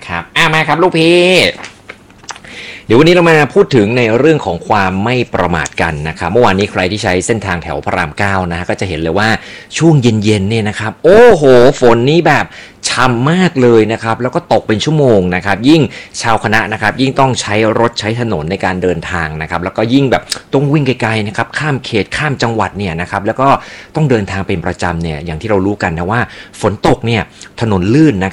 นะครับมาครับลูกพี่เดี๋ยววันนี้เรามาพูดถึงในเรื่องของความไม่ประมาทกันนะครับเมื่อวานนี้ใครที่ใช้เส้นทางแถวพระราม9นะก็จะเห็นเลยว่าช่วงเย็นๆเนี่ยนะครับโอ้โหฝนนี้แบบช่ำมากเลยนะครับแล้วก็ตกเป็นชั่วโมงนะครับยิ่งชาวคณะนะครับยิ่งต้องใช้รถใช้ถนนในการเดินทางนะครับแล้วก็ยิ่งแบบต้องวิ่งไกลๆนะครับข้ามเขตข้ามจังหวัดเนี่ยนะครับแล้วก็ต้องเดินทางเป็นประจำเนี่ยอย่างที่เรารู้กันนะว่าฝนตกเนี่ยถนนลื่นนะ